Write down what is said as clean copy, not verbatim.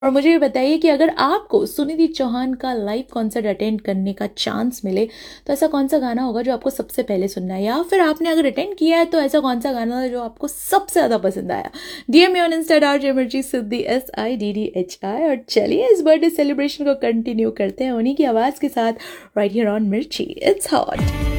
और मुझे ये बताइए कि अगर आपको सुनिधि चौहान का लाइव कॉन्सर्ट अटेंड करने का चांस मिले तो ऐसा कौन सा गाना होगा जो आपको सबसे पहले सुनना है, या फिर आपने अगर अटेंड किया है तो ऐसा कौन सा गाना है जो आपको सबसे ज़्यादा पसंद आया। डीएम ऑन इंस्टा @मिर्ची सिद्धि SIDDHI। और चलिए इस बर्थडे सेलिब्रेशन को कंटिन्यू करते हैं उन्हीं की आवाज़ के साथ, राइट हियर ऑन मिर्ची, इट्स हॉट।